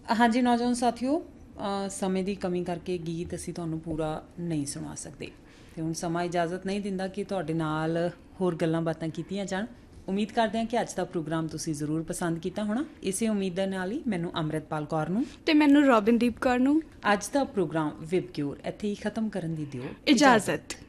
ਹਾਂਜੀ ਨੌਜਵਾਨ ਸਾਥੀਓ, ਸਮੇਂ ਦੀ ਕਮੀ ਕਰਕੇ ਗੀਤ ਅਸੀਂ ਤੁਹਾਨੂੰ ਪੂਰਾ ਨਹੀਂ ਸੁਣਾ ਸਕਦੇ ਅਤੇ ਹੁਣ ਸਮਾਂ ਇਜਾਜ਼ਤ ਨਹੀਂ ਦਿੰਦਾ ਕਿ ਤੁਹਾਡੇ ਨਾਲ ਹੋਰ ਗੱਲਾਂ ਬਾਤਾਂ ਕੀਤੀਆਂ ਜਾਣ। ਉਮੀਦ ਕਰਦੇ ਹਾਂ ਕਿ ਅੱਜ ਦਾ ਪ੍ਰੋਗਰਾਮ ਤੁਸੀਂ ਜ਼ਰੂਰ ਪਸੰਦ ਕੀਤਾ ਹੋਣਾ। ਇਸੇ ਉਮੀਦ ਦੇ ਨਾਲ ਹੀ ਮੈਨੂੰ ਅੰਮ੍ਰਿਤਪਾਲ ਕੌਰ ਨੂੰ ਤੇ ਮੈਨੂੰ ਰੋਬਿਨਦੀਪ ਕੌਰ ਨੂੰ ਅੱਜ ਦਾ ਪ੍ਰੋਗਰਾਮ ਵਿਬ ਕਿਉਰ ਇੱਥੇ ਹੀ ਖ਼ਤਮ ਕਰਨ ਦੀ ਦਿਓ ਇਜਾਜ਼ਤ।